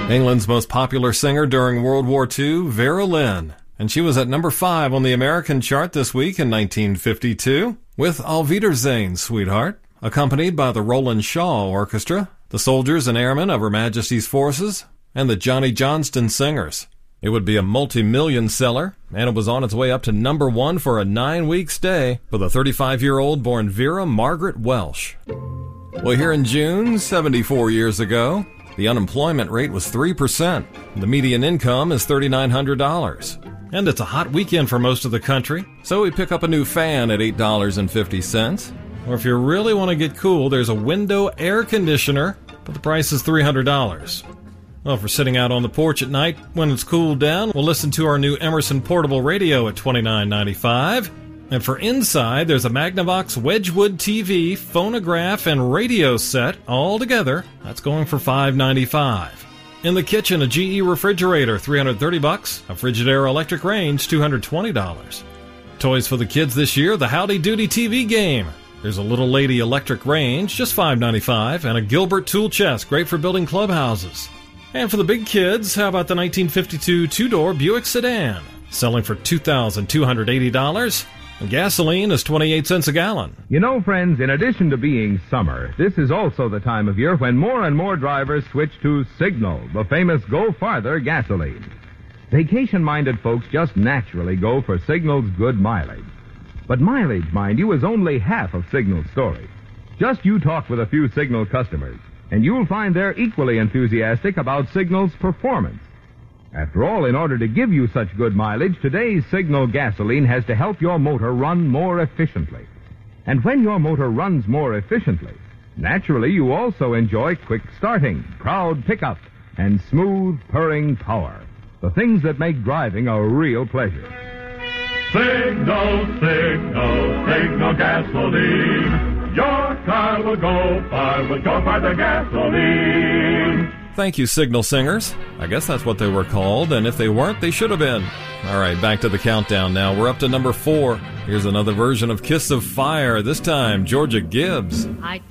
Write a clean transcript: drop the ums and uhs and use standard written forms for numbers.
England's most popular singer during World War II, Vera Lynn. And she was at number 5 on the American chart this week in 1952 with Auf Wiedersehen, Sweetheart, accompanied by the Roland Shaw Orchestra, the soldiers and airmen of Her Majesty's forces, and the Johnny Johnston Singers. It would be a multi-million seller, and it was on its way up to number 1 for a 9-week stay for the 35-year-old born Vera Margaret Welsh. Well, here in June, 74 years ago, the unemployment rate was 3%. The median income is $3,900. And it's a hot weekend for most of the country, so we pick up a new fan at $8.50. Or if you really want to get cool, there's a window air conditioner, but the price is $300. Well, for sitting out on the porch at night when it's cooled down, we'll listen to our new Emerson portable radio at $29.95. And for inside, there's a Magnavox Wedgwood TV, phonograph, and radio set all together. That's going for $5.95. In the kitchen, a GE refrigerator, $330. A Frigidaire electric range, $220. Toys for the kids this year, the Howdy Doody TV game. There's a Little Lady electric range, just $5.95, and a Gilbert tool chest, great for building clubhouses. And for the big kids, how about the 1952 two-door Buick sedan, selling for $2,280. And gasoline is 28 cents a gallon. You know, friends, in addition to being summer, this is also the time of year when more and more drivers switch to Signal, the famous Go Farther gasoline. Vacation-minded folks just naturally go for Signal's good mileage. But mileage, mind you, is only half of Signal's story. Just you talk with a few Signal customers, and you'll find they're equally enthusiastic about Signal's performance. After all, in order to give you such good mileage, today's Signal gasoline has to help your motor run more efficiently. And when your motor runs more efficiently, naturally you also enjoy quick starting, proud pickup, and smooth purring power. The things that make driving a real pleasure. Signal, Signal, Signal gasoline. Your car will go far with Go Farther gasoline. Thank you, Signal Singers. I guess that's what they were called, and if they weren't, they should have been. All right, back to the countdown now. We're up to number 4. Here's another version of Kiss of Fire, this time Georgia Gibbs.